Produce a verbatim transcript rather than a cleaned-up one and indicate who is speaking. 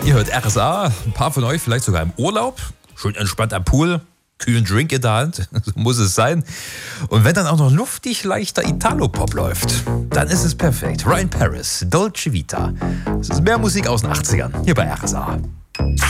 Speaker 1: Ihr hört R S A, ein paar von euch vielleicht sogar im Urlaub, schön entspannt am Pool, kühlen Drink in der Hand, so muss es sein. Und wenn dann auch noch luftig leichter Italo-Pop läuft, dann ist es perfekt. Ryan Paris, Dolce Vita. Das ist mehr Musik aus den achtzigern, hier bei R S A.